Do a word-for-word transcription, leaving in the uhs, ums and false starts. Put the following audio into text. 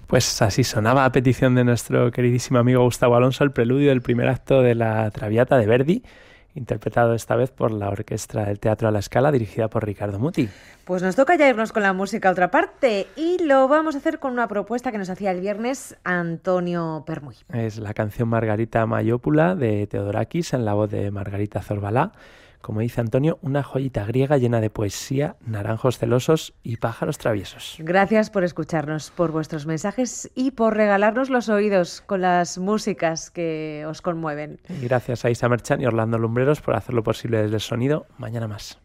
Pues así sonaba a petición de nuestro queridísimo amigo Gustavo Alonso el preludio del primer acto de la Traviata de Verdi, interpretado esta vez por la Orquestra del Teatro a la Scala, dirigida por Riccardo Muti. Pues nos toca ya irnos con la música a otra parte y lo vamos a hacer con una propuesta que nos hacía el viernes Antonio Permuy. Es la canción Margarita Mayópula de Theodorakis en la voz de Margarita Zorbalá. Como dice Antonio, una joyita griega llena de poesía, naranjos celosos y pájaros traviesos. Gracias por escucharnos, por vuestros mensajes y por regalarnos los oídos con las músicas que os conmueven. Y gracias a Isa Merchan y Orlando Lumbreros por hacer lo posible desde el sonido. Mañana más.